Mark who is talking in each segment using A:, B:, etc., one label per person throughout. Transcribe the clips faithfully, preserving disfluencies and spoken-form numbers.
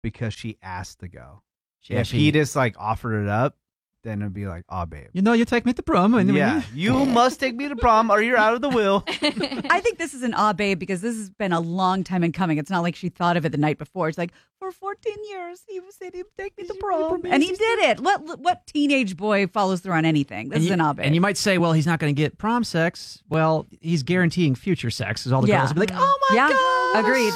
A: because she asked to go.
B: Yeah,
A: if
B: she-
A: he just like offered it up, then it'd be like, oh, babe.
B: You know, you take me to prom. And
A: Yeah, you must take me to prom or you're out of the will.
C: I think this is an ah babe because this has been a long time in coming. It's not like she thought of it the night before. It's like, for fourteen years, he said he'd take me to prom. And he did it. What what teenage boy follows through on anything? This
B: and
C: is
B: you,
C: an ah babe.
B: And you might say, well, he's not going to get prom sex. Well, he's guaranteeing future sex. Because all the
C: Yeah.
B: girls will be like, oh, my
C: Yeah,
B: God.
C: agreed.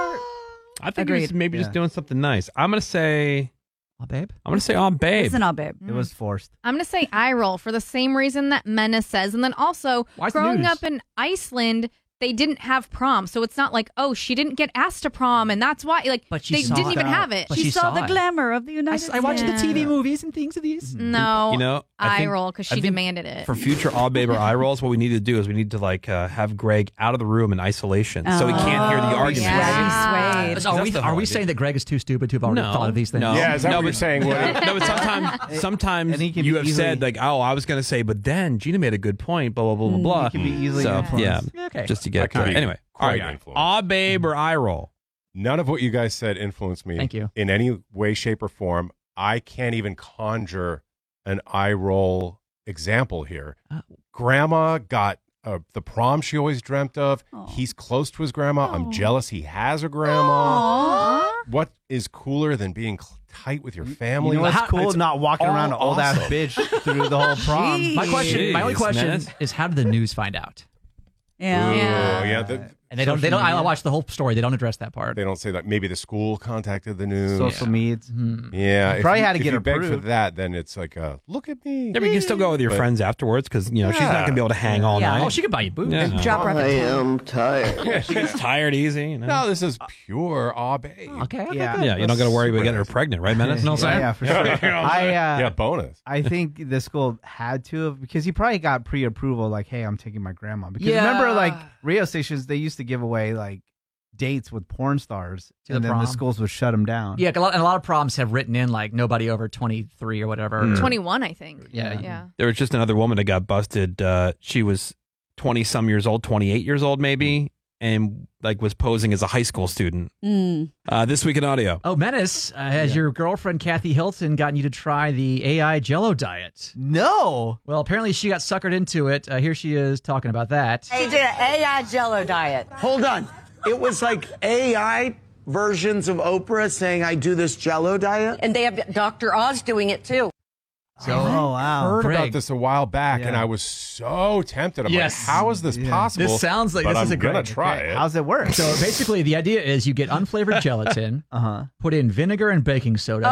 D: I think
C: Agreed.
D: he's maybe
A: Yeah.
D: just doing something nice. I'm gonna say,
B: Oh, babe.
D: I'm gonna say, oh, babe.
C: It's an ah babe.
A: It was forced.
E: I'm going to say eye roll for the same reason that Menace says. And then also,
B: Why's the
E: growing
B: news?
E: up in Iceland, they didn't have prom. So it's not like, oh, she didn't get asked to prom. And that's why, like,
B: But she
E: they
B: saw
E: didn't
B: it.
E: even have it.
B: But
C: She,
B: she
C: saw,
B: saw
C: the
B: it.
C: glamour of the
B: I,
C: United
B: I watched the
C: States.
B: T V movies and things of these.
E: No.
D: You know, I
E: eye
D: think-
E: roll because
D: I
E: she
D: think
E: demanded it.
D: For future all babe or eye rolls, what we need to do is we need to like uh, have Greg out of the room in isolation so he can't hear the
C: Oh,
D: arguments.
E: yeah.
C: Swayed.
B: Are
D: That's
B: we,
D: the
B: are
D: whole
B: we
D: idea.
B: saying that Greg is too stupid to have already
D: No,
B: thought of these things?
D: no.
F: Yeah, is that
D: no,
F: what
D: but,
F: you're saying, Woody?
D: No, but sometimes, sometimes
A: And he can
D: you
A: be
D: have
A: easily-
D: said like, "Oh, I was going to say," but then Gina made a good point. Blah blah blah blah blah.
A: He can be easily
D: so
A: influenced.
D: yeah,
B: Okay.
D: just to
F: I
D: get
F: can
D: uh,
F: be
D: anyway. All
F: quite
D: right,
F: influenced.
D: aw babe or eye roll.
F: None of what you guys said influenced me.
B: Thank you.
F: In any way, shape, or form. I can't even conjure an eye roll example here.
B: Oh.
F: Grandma got uh, the prom she always dreamt of.
C: Aw.
F: He's close to his grandma.
C: Aw.
F: I'm jealous he has a grandma.
C: Aww.
F: What is cooler than being cl- tight with your family?
A: You know what's
B: How-
A: cool?
F: It's
A: Not walking
F: all
A: around an old ass
F: awesome.
A: bitch through the whole prom.
B: My question, my only
D: Jeez,
B: question
D: Menace.
B: is, how did the news find out?
C: Yeah.
F: Ooh,
E: Yeah.
F: yeah. the-
B: And they don't. They don't.
A: Social
B: I
A: media.
B: watched the whole story. They don't address that part.
F: they don't say that. Maybe the school contacted the news.
A: Social media.
B: Hmm.
F: Yeah, if
A: Probably
F: you,
A: had to
F: if
A: get
F: you beg for
A: approved.
F: that, then it's like, uh, look at me.
D: Yeah, but you can still go with your
F: But-
D: friends afterwards because you know she's not
F: Yeah.
D: going to be able to hang all
C: Yeah.
D: night.
B: Oh, she could buy you booze.
D: Yeah.
C: Drop her off at ten.
G: tired.
D: She gets tired easy. You know?
F: No, this is pure aw babe.
B: Okay. okay,
A: Yeah.
B: good.
D: yeah, you don't got to worry about
F: super
D: getting her
F: nice.
D: pregnant, right, Menace?
B: No,
A: yeah,
B: saying?
A: yeah, for sure. I uh,
F: Yeah, bonus.
A: I think the school had to have because he probably got pre-approval. Like, hey, I'm taking my grandma. Because
B: Yeah.
A: remember, like radio stations, they used to give away like dates with porn stars,
B: To the
A: and then
B: prom.
A: the schools would shut them down.
B: Yeah, a lot, and a lot of proms have written in like nobody over twenty-three or whatever.
D: Mm.
E: twenty-one, I think.
B: Yeah.
E: Yeah.
D: There was just another woman that got busted. Uh, she was twenty some years old, twenty-eight years old maybe, and like was posing as a high school student.
C: Mm.
D: Uh, this week in audio.
B: Oh, Menace, uh, has your girlfriend Kathy Hilton gotten you to try the A I Jello diet?
A: No.
B: Well, apparently she got suckered into it. Uh, here she is talking about that.
H: He did an A I Jello diet.
G: Hold on. It was like A I versions of Oprah saying, I do this Jello diet.
H: And they have Doctor Oz doing it too.
B: So,
A: Oh wow.
F: Heard
B: Greg.
F: about this a while back, and
A: Yeah.
F: I was so tempted. I'm
B: Yes.
F: like, how is this
A: Yeah.
F: possible?
B: This sounds like
F: but
B: this
F: I'm
B: is a
F: gonna
B: Greg.
F: try
B: Okay.
F: it.
A: How's it work?
B: so basically, the idea is you get unflavored gelatin,
A: uh huh.
B: put in vinegar and baking soda.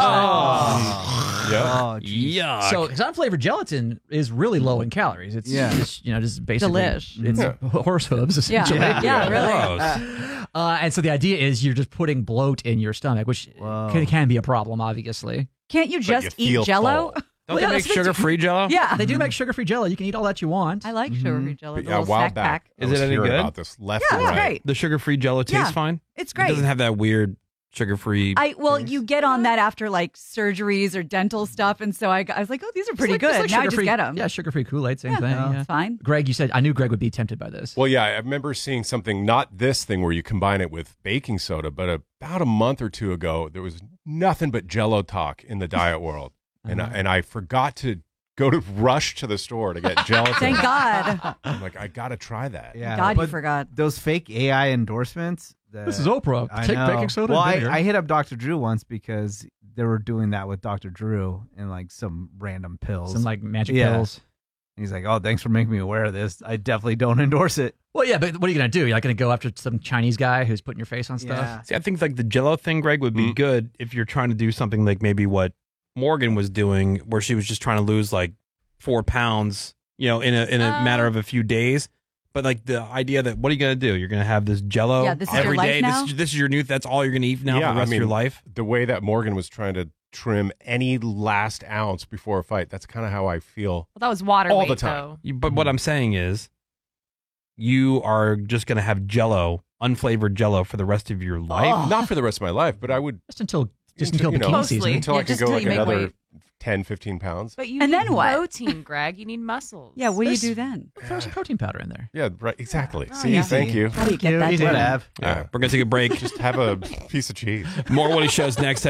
F: yeah.
A: Oh, geez.
D: Yuck.
B: So, because unflavored gelatin is really low in calories. It's
A: Yeah.
B: just, you know, just basically
C: Delish.
B: it's
F: Yeah.
B: horse hooves
C: Yeah.
B: essentially.
C: Yeah, yeah, really.
D: Gross.
B: Uh, and so the idea is you're just putting bloat in your stomach, which
A: Whoa.
B: can, can be a problem, obviously.
C: Can't you just
F: you feel
C: eat Jello?
F: full.
D: Don't
B: Well, yeah,
D: they make
B: that's-
D: sugar-free Jello?
C: Yeah.
B: They do make sugar-free Jello. You can eat all that you want.
C: I like sugar-free Jello.
F: But
C: The
F: yeah, a
C: little
F: while
C: snack
F: back,
C: pack.
F: I
D: Is
F: was
D: it any
F: hearing
D: good?
F: about this left
C: Yeah,
F: and
C: it's
F: right.
C: great.
D: The sugar-free Jello tastes
C: Yeah.
D: fine.
C: It's
D: It
C: great.
D: doesn't have that weird sugar-free.
C: I well, you get on that after like surgeries or dental stuff, and so I, got- I was like, oh, these are pretty
B: It's like-
C: good.
B: it's like
C: now I just
B: sugar-free-
C: get them.
B: Yeah, sugar-free Kool-Aid, same
C: Yeah,
B: thing.
C: no,
B: yeah.
C: it's fine.
B: Greg, you said I knew Greg would be tempted by this.
F: Well, yeah, I remember seeing something, not this thing where you combine it with baking soda, but about a month or two ago, there was nothing but Jello talk in the diet world, and I, and I forgot to go to rush to the store to get gelatin.
C: Thank God.
F: I'm like, I gotta try that.
A: Yeah.
C: God, you
A: but
C: forgot.
A: Those fake A I endorsements. the-
B: This is Oprah.
A: I
B: Take
A: know.
B: baking soda
A: Well,
B: and
A: I,
B: vinegar.
A: I hit up Doctor Drew once because they were doing that with Doctor Drew and like some random pills.
B: Some like magic
A: Yeah.
B: pills.
A: And he's like, "Oh, thanks for making me aware of this. I definitely don't endorse it."
B: Well, yeah, but what are you going to do? You're not going to go after some Chinese guy who's putting your face on stuff?
A: Yeah.
D: See, I think like the Jello thing, Greg, would be
F: Mhm.
D: good if you're trying to do something like maybe what Morgan was doing, where she was just trying to lose like four pounds, you know, in a in a
E: Uh.
D: matter of a few days. But like the idea that what are you gonna do? You're gonna have this Jello
C: Yeah, this is your
D: every
C: life
D: day.
C: now?
D: This is this is your new. That's all you're gonna eat now
F: Yeah,
D: for the
F: I
D: rest of your
F: mean,
D: life.
F: The way that Morgan was trying to trim any last ounce before a fight, that's kind of how I feel.
E: Well, that was water
F: all
E: weight,
F: the time.
E: though.
D: You- But what I'm saying is, you are just gonna have Jello, unflavored Jello, for the rest of your life.
F: Not for the rest of my life, but I would
B: Just until just
F: Until,
B: until
F: you know,
B: bikini season.
E: Mostly.
F: until
E: Yeah,
F: I can
E: just
F: go
E: until
F: like
E: you make
F: another
E: weight.
F: ten, fifteen pounds.
I: But you
C: And
I: need
C: then what?
I: protein, Greg. You need muscles.
C: Yeah, what do you
B: There's-
C: do then?
B: Throw some protein powder in there.
F: Yeah, right. Exactly.
I: Oh,
F: See,
I: yeah.
F: thank you.
C: How do you get
B: You
C: that
B: easy
C: done?
B: to have.
F: Yeah.
D: We're going to take a break.
F: Just have a piece of cheese.
D: More Woody Shows next.